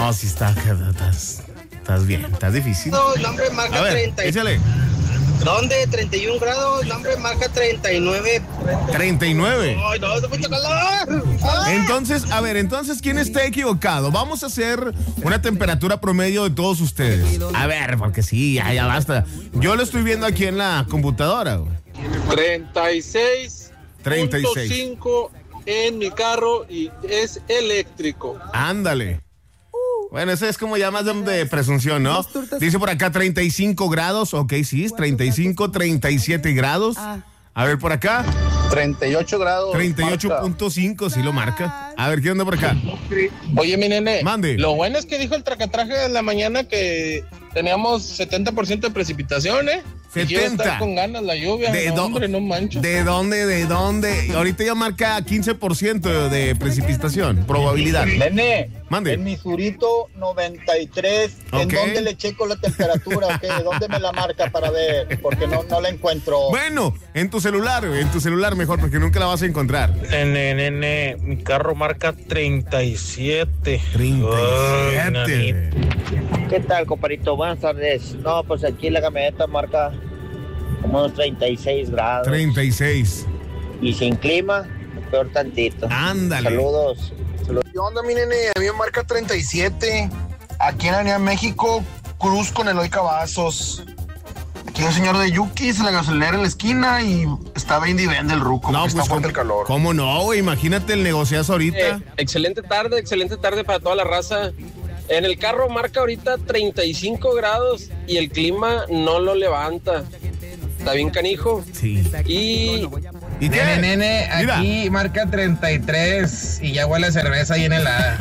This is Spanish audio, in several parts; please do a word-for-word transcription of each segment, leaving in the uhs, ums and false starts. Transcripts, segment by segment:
No, sí está, estás, estás bien, estás difícil. No, nombre marca A ver, treinta. échale. ¿Dónde? treinta y un grados, nombre marca treinta y nueve. treinta y nueve. Ay, no, hace mucho calor. Ay. Entonces, a ver, entonces, ¿quién está equivocado? Vamos a hacer una temperatura promedio de todos ustedes. A ver, porque sí, ya, ya basta. Yo lo estoy viendo aquí en la computadora, güey. treinta y seis treinta y punto seis. cinco en mi carro y es eléctrico. Ándale. Bueno, eso es como ya más de, de presunción, ¿no? Dice por acá treinta y cinco grados. Ok, sí, es treinta y cinco, treinta y siete grados. A ver, por acá. treinta y ocho grados. treinta y ocho punto cinco, sí lo marca. A ver, ¿qué onda por acá? Oye, mi nene. Mande. Lo bueno es que dijo el tracatraje de la mañana que teníamos setenta por ciento de precipitación, ¿eh? Y iba a estar setenta. con ganas la lluvia. ¿De, no, do- hombre, no manches. ¿De dónde? ¿De dónde? Ahorita ya marca quince por ciento de precipitación, probabilidad. Nene, Mande. en mi Surito noventa y tres, ¿en Ok. dónde le checo la temperatura? ¿Ok? ¿Dónde me la marca para ver? Porque no, no la encuentro. Bueno, en tu celular, en tu celular mejor, porque nunca la vas a encontrar. Nene, nene, mi carro marca treinta y siete. treinta y Ay, siete. ¿Qué tal, compadrito? Buenas tardes. No, pues aquí la camioneta marca como unos treinta y seis grados. treinta y seis. Y sin clima, peor tantito. Ándale. Saludos. ¿Qué onda, mi nene? A mí me marca treinta y siete. Aquí en Avenida México, cruz con Eloy Cavazos. Aquí hay un señor de Yukis en la gasolinera en la esquina y está bien y vende el ruco. No, porque pues está fuerte el ¿cómo, calor. ¿cómo no, güey? Imagínate el negociazo ahorita. Eh, excelente tarde, excelente tarde para toda la raza. En el carro marca ahorita treinta y cinco grados y el clima no lo levanta. Está bien canijo. Sí. Y ¿Y qué? Nene, nene, Mira. aquí marca treinta y tres y ya huele a cerveza ahí en el A.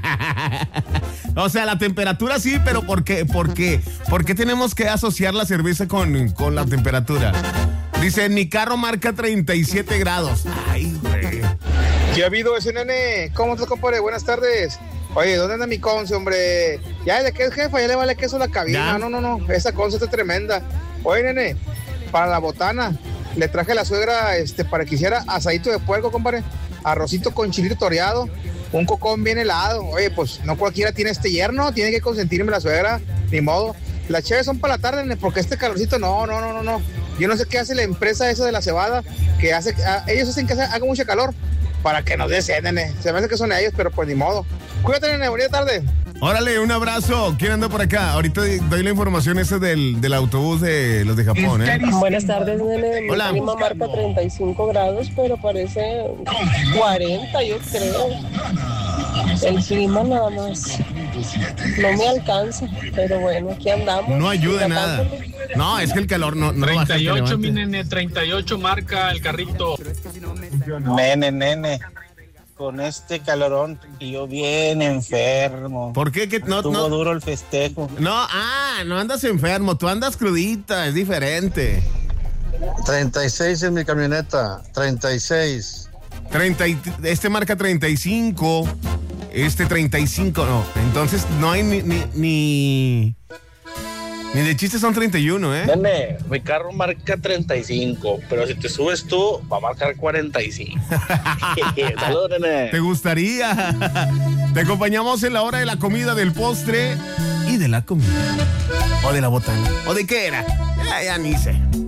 O sea, la temperatura sí, pero ¿por qué? ¿Por qué? ¿Por qué tenemos que asociar la cerveza con, con la temperatura? Dice, mi carro marca treinta y siete grados. Ay, güey. ¿Qué ha habido ese nene? ¿Cómo estás, compadre? Buenas tardes. Oye, ¿dónde anda mi conce, hombre? Ya desde que es jefa, ya le vale queso la cabina. ¿Ya? No, no, no, esa conce está tremenda. Oye, nene, para la botana, le traje a la suegra este, para que hiciera asadito de puerco, compadre. Arrocito con chilito toreado, un cocón bien helado. Oye, pues no cualquiera tiene este yerno, tiene que consentirme la suegra, ni modo. Las chaves son para la tarde, nene, porque este calorcito, no, no, no, no, no. Yo no sé qué hace la empresa esa de la cebada, que hace, a, ellos hacen que haga mucho calor para que nos deseen, nene. Se me hace que son ellos, pero pues ni modo. Cuídate, nene, bonita tarde. Órale, un abrazo. ¿Quién anda por acá? Ahorita doy la información esa del, del autobús de los de Japón, ¿eh? Buenas tardes, nene. Mi Hola. clima marca treinta y cinco grados, pero parece cuarenta, yo creo. El clima nada más no me alcanza, pero bueno, aquí andamos. No ayuda nada. Tratándolo. No, es que el calor no, no lo baja, treinta y que ocho, levante. mi nene, treinta y ocho marca el carrito. Nene, nene, con este calorón y yo bien enfermo. ¿Por qué? Que no, Estuvo no, duro el festejo. no, ah, no andas enfermo, tú andas crudita, es diferente. treinta y seis en mi camioneta, treinta y seis. treinta y, este marca treinta y cinco, este treinta y cinco, no. Entonces no hay ni, ni, ni, ni de chistes son treinta y uno, ¿eh? Nene, mi carro marca treinta y cinco, pero si te subes tú, va a marcar cuarenta y cinco. Saludos, nene. ¿Te gustaría? Te acompañamos en la hora de la comida, del postre y de la comida. O de la botana. ¿O de qué era? Ya, ya ni sé.